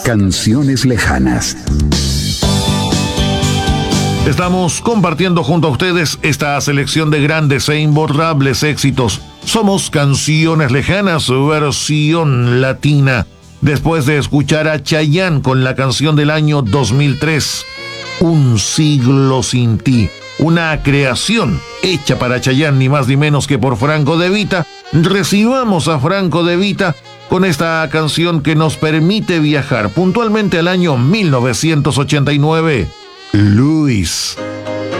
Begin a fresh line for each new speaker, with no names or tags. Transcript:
Canciones lejanas.
Estamos compartiendo junto a ustedes esta selección de grandes e imborrables éxitos. Somos Canciones Lejanas, versión latina. Después de escuchar a Chayanne con la canción del año 2003, Un siglo sin ti. Una creación hecha para Chayanne, ni más ni menos que por Franco De Vita. Recibamos a Franco De Vita con esta canción que nos permite viajar puntualmente al año 1989. Luis.